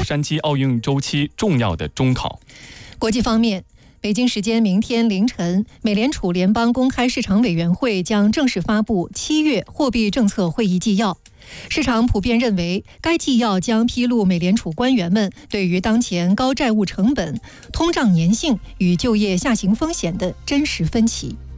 山期奥运周期重要的中考。 国际方面，北京时间明天凌晨，美联储联邦公开市场委员会将正式发布7月货币政策会议纪要。市场普遍认为，该纪要将披露美联储官员们对于当前高债务成本、通胀粘性与就业下行风险的真实分歧。